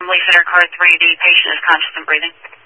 Lee Center, card 3D, patient is conscious and breathing.